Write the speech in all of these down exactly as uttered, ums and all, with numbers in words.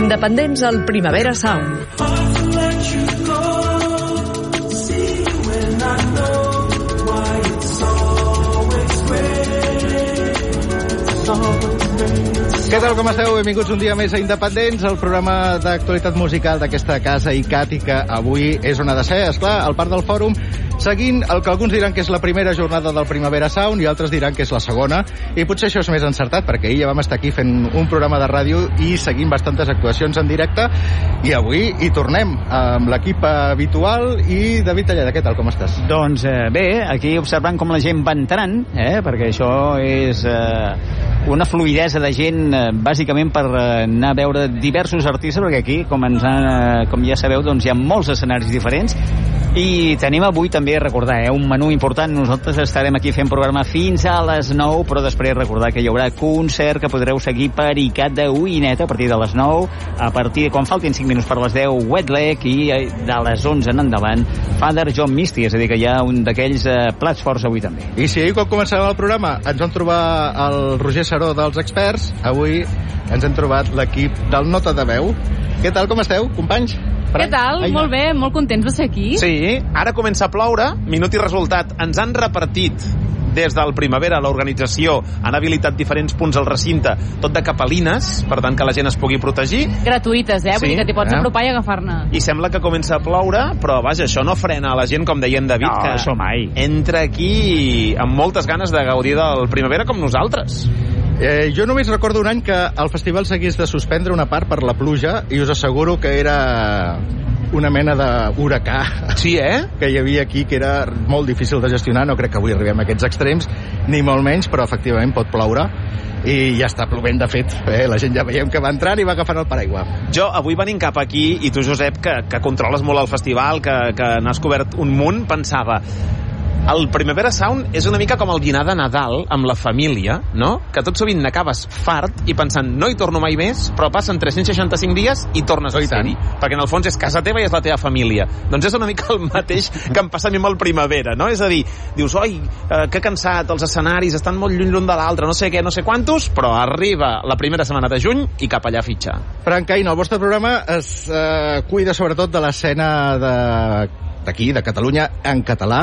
Independents al Primavera Sound. Què tal, com esteu? Benvinguts un dia més a Independents, el programa d'actualitat musical d'aquesta casa ICAT, i que avui és on ha de ser, esclar, al Parc del Fòrum, seguint el que alguns diran que és la primera jornada del Primavera Sound i altres diran que és la segona, i potser això és més encertat, perquè ahir ja vam estar aquí fent un programa de ràdio i seguint bastantes actuacions en directe, i avui hi tornem amb l'equip habitual. I David Talleda, què tal, com estàs? Doncs eh, bé, aquí observant com la gent va entrant, eh, perquè això és eh, una fluïdesa de gent, eh, bàsicament per eh, anar a veure diversos artistes, perquè aquí, com, ens han, eh, com ja sabeu, doncs hi ha molts escenaris diferents. I tenim avui també, recordar, eh, un menú important. Nosaltres estarem aquí fent programa fins a les nou, però després recordar que hi haurà concert que podreu seguir per ICAT de Uineta a partir de les nou, a partir de quan faltin cinc minuts per les deu, Wet Leg, i de les onze en endavant Father John Misty, és a dir que hi ha un d'aquells eh, plats forts avui també. I si ahir quan començàvem el programa ens vam trobar el Roger Saró dels Experts, avui ens hem trobat l'equip del Nota de Veu. Què tal, com esteu, companys? Què tal? Ai, molt bé, molt contents de ser aquí. Sí, ara comença a ploure, minut i resultat. Ens han repartit des del Primavera, l'organització, han habilitat diferents punts al recinte, tot de capelines, per tant que la gent es pugui protegir. Gratuïtes, eh? Vull Sí, dir que t'hi pots eh? apropar i agafar-ne. I sembla que comença a ploure, però vaja, això no frena a la gent, com deia en David, No, que això mai. entra aquí amb moltes ganes de gaudir del Primavera com nosaltres. Eh, jo només recordo un any que el festival s'hagués de suspendre una part per la pluja, i us asseguro que era una mena d'huracà Sí, eh? que hi havia aquí, que era molt difícil de gestionar. No crec que avui arribem a aquests extrems, ni molt menys, però efectivament pot ploure, i ja està plovent, de fet. Eh? La gent ja veiem que va entrant i va agafant el paraigua. Jo, avui venint cap aquí, i tu, Josep, que, que controles molt el festival, que, que n'has cobert un munt, pensava... El Primavera Sound és una mica com el dinar de Nadal amb la família, no? Que tot sovint n'acabes fart i pensant no hi torno mai més, però passen tres-cents seixanta-cinc dies i tornes Oh, a i tant. ser-hi. Perquè en el fons és casa teva i és la teva família. Doncs és una mica el mateix que em passa a mi amb el Primavera, no? És a dir, dius, oi, eh, que cansat, els escenaris estan molt lluny l'un de l'altre, no sé què, no sé quantos, però arriba la primera setmana de juny i cap allà a fitxar. Frank Caïn, el vostre programa es eh, cuida sobretot de l'escena de- d'aquí, de Catalunya, en català,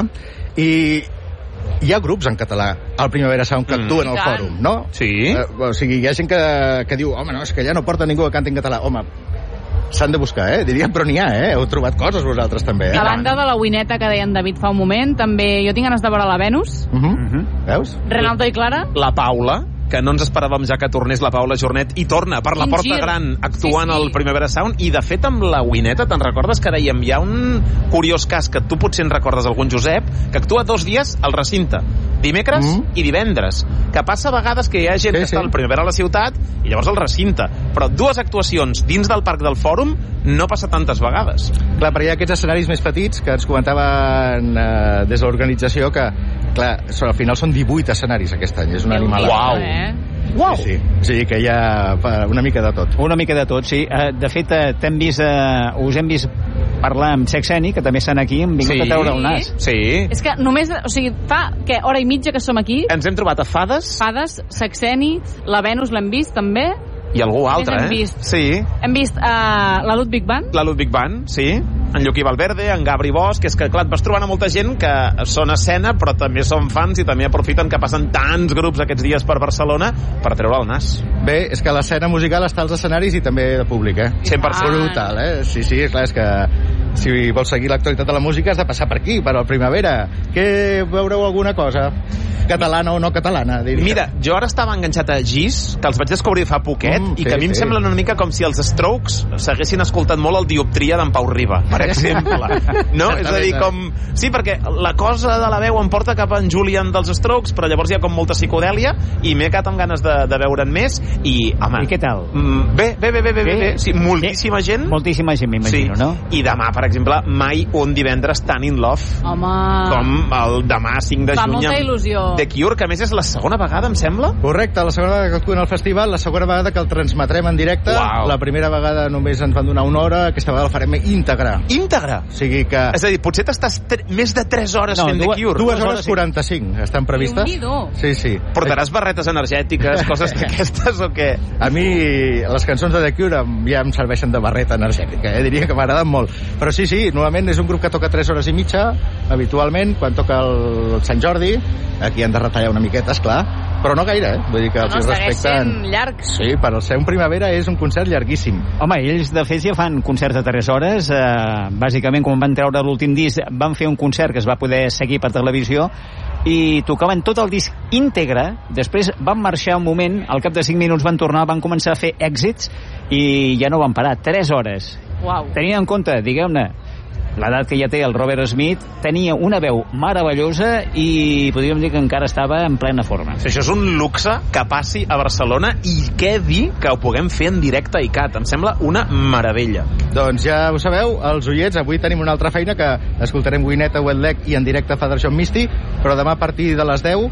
i hi ha grups en català al Primavera Sound que actuen Mm. al I tant. fòrum, no? Sí. Eh, o sigui, hi ha gent que, que diu, home, no, és que ja no porta ningú que canti en català. Home, s'han de buscar, eh? Diríem, però n'hi ha, eh? Heu trobat coses vosaltres, també, eh? A banda de la Uineta que deia en David fa un moment, també jo tinc ganes de veure la Venus, Uh -huh. Uh -huh. Veus? Renaldo i Clara. La Paula, que no ens esperàvem ja que tornés la Paula Jornet, i torna per la Quin Porta gir. Gran actuant Sí, sí. al Primavera Sound. I de fet amb la Uineta, te'n recordes que dèiem, hi ha un curiós cas que tu potser en recordes algun, Josep, que actua dos dies al recinte, dimecres Mm. i divendres, que passa a vegades que hi ha gent Sí, que sí. està al Primavera a la ciutat i llavors al recinte, però dues actuacions dins del Parc del Fòrum no passa tantes vegades. Clar, però hi ha aquests escenaris més petits que ens comentaven eh, des de l'organització que, clar, al final són divuit escenaris aquest any, és una animalada. Uau. Eh? Uau! Sí, sí. O sigui que hi ha pa- una mica de tot. Una mica de tot, sí. Eh, de fet, eh, t'hem vist, eh, us hem vist parlar amb Sexeni, que també estan aquí, hem vingut Sí. a treure el nas. Sí. És que només, o sigui, fa, què, hora i mitja que som aquí, Ens hem trobat a Fades Fades, Saxeni, la Venus l'hem vist també, i algú altre, hem eh? vist? Sí. hem vist uh, la Ludwig Band, La Ludwig Band, sí, en Lluquí Valverde, en Gabri Bosch, és que clar, et vas trobant a molta gent que són escena però també són fans i també aprofiten que passen tants grups aquests dies per Barcelona per treure el nas. Bé, és que l'escena musical està als escenaris i també de públic, eh? cent per cent. Brutal, eh? Sí, sí, clar, és que si vols seguir l'actualitat de la música has de passar per aquí, per al Primavera. Que veureu alguna cosa? Catalana o no catalana, diria. Mira, jo ara estava enganxat a Gis, que els vaig descobrir fa poquet, Mm, i sí, que a mi em sí. semblen una mica com si els Strokes s'haguessin escoltat molt el Dioptria d'en Pau Riba, per exemple. No? És a dir, com... Sí, perquè la cosa de la veu em porta cap a en Julian dels Strokes, però llavors hi ha com molta psicodèlia, i m'he quedat amb ganes de, de veure'n més, i, home... I què tal? Mm, bé, bé, bé, bé, bé, bé, bé. Sí, moltíssima gent. Moltíssima gent, m'imagino, Sí. no? I demà, per exemple, mai un divendres tan in love home, com el demà cinc de fa juny molta amb, il·lusió. The Cure, que a més és la segona vegada, em sembla? Correcte, la segona vegada que actuen al festival, la segona vegada que el transmetrem en directe. Uau. La primera vegada només ens van donar una hora, aquesta vegada el farem íntegre. Íntegre? O sigui que... És a dir, potser t'estàs més de tres hores No, fent dues- The Cure. Dues hores quaranta-cinc estan previstes. Déu-n'hi-do. Sí, sí. Portaràs barretes energètiques, coses d'aquestes o què? A mi les cançons de The Cure ja em serveixen de barreta energètica, eh? Diria que m'agraden molt. Però sí, sí, normalment és un grup que toca tres hores i mitja, habitualment, quan toca el Sant Jordi. Aquí han de retallar una miqueta, esclar, però no gaire, eh? Vull dir que No, els no, hi segueix respecten. sent llarg. Sí, per al ser un primavera és un concert llarguíssim. Home, ells de fet ja fan concerts de tres hores. Eh, bàsicament, quan van treure l'últim disc, van fer un concert que es va poder seguir per televisió i tocaven tot el disc íntegre. Després van marxar un moment, al cap de cinc minuts van tornar, van començar a fer èxits i ja no van parar. Tres hores. Uau. Tenint en compte, diguem-ne, l'edat que ja té el Robert Smith, tenia una veu meravellosa i podríem dir que encara estava en plena forma. Això és un luxe que passi a Barcelona i què dir que ho puguem fer en directe a ICAT. Em sembla una meravella. Doncs ja ho sabeu, els oients, avui tenim una altra feina que escoltarem Wineta, Wet Leg i en directe a Father John Misty, però demà a partir de les deu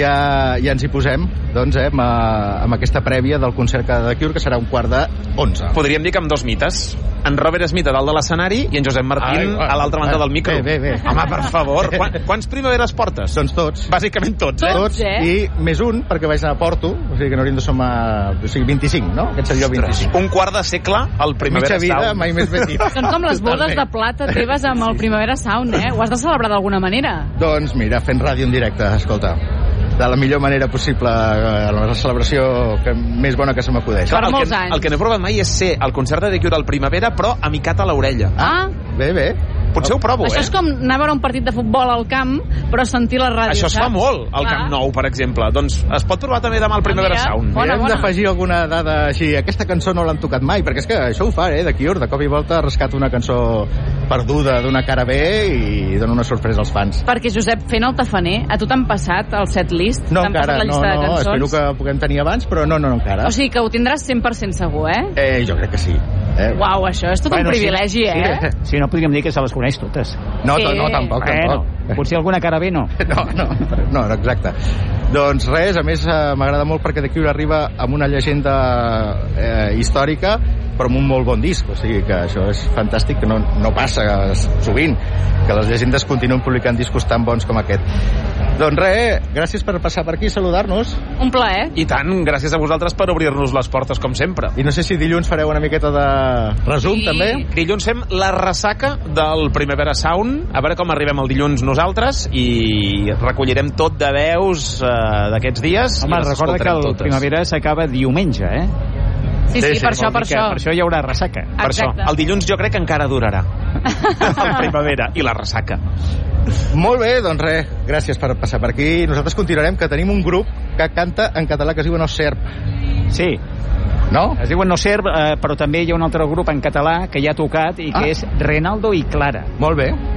ja, ja ens hi posem, doncs, eh, amb, amb aquesta prèvia del concert de The Cure, que serà un quart de onze. Podríem dir que amb dos mites. En Robert Smith a dalt de l'escenari i en Josep Martín Ai, a l'altra banda del micro. Bé, bé, bé. Home, per favor, quan, quants primaveres portes? Doncs tots. Bàsicament tots, eh? Tots, eh? i més un, perquè vaig anar a Porto, o sigui que n'hauríem de sumar, o sigui, vint-i-cinc, no? Aquest seria el vint-i-cinc. Un quart de segle al Primavera Mitja vida, Sound. mai més ben dit. Són com les bodes de plata teves amb el Primavera Sound, eh? Ho has de celebrar d'alguna manera. Doncs mira, fent ràdio en directe, escolta, de la millor manera possible, eh, la celebració que més bona que se m'acudeix. Per el molts que, anys. el que no he provat mai és ser al concert de The Cure al Primavera, però amicat a l'orella. Ah, Bé, bé. Potser ho provo, això eh? és com anar a veure un partit de futbol al camp, però sentir la ràdio, Això es fa saps? molt al Clar. Camp Nou, per exemple. Doncs es pot provar també demà al Primavera mira, Sound. bona, Hem bona. d'afegir alguna dada així. Aquesta cançó no l'han tocat mai, perquè és que això ho fa, eh, de Cure. De cop i volta rescata una cançó perduda d'una cara B i dona una sorpresa als fans. Perquè, Josep, fent el tafaner, a tu t'han passat el set list? No T'han encara, passat la no, llista de no, cançons? espero que puguem tenir abans, però no, no, no encara. O sigui que ho tindràs cent per cent segur, eh? Eh, jo crec que sí. Eh? Uau, això és tot Bueno, un privilegi, sí, eh? Sí, si no, podríem dir que se les coneix totes. No, Sí. to- no, tampoc, Bueno, tampoc. potser alguna cara bé no. No, no, no, no, exacte. Doncs res, a més eh, m'agrada molt perquè The Cure arriba amb una llegenda eh, històrica, però amb un molt bon disc, o sigui que això és fantàstic, que no, no passa sovint, que les llegendes continuen publicant discos tan bons com aquest. Doncs res, gràcies per passar per aquí i saludar-nos, Un plaer. I tant, gràcies a vosaltres per obrir-nos les portes, com sempre. i no sé si dilluns fareu una miqueta de resum, Sí. també. Dilluns fem la ressaca del Primavera Sound, a veure com arribem el dilluns nosaltres, i recollirem tot de veus eh, d'aquests dies. Home, i les recorda que escoltarem el totes. Primavera s'acaba diumenge, eh? Sí, sí, Sí, sí, per això, Vol per dir que això. Per això hi haurà ressaca. Per això, Exacte. el dilluns jo crec que encara durarà. El Primavera i la ressaca. Molt bé, doncs res, gràcies per passar per aquí. Nosaltres continuarem, que tenim un grup que canta en català que es diuen Oserp, Sí, no? es diuen No Serv, eh, però també hi ha un altre grup en català que ja ha tocat i que Ah. és Renaldo i Clara. Molt bé.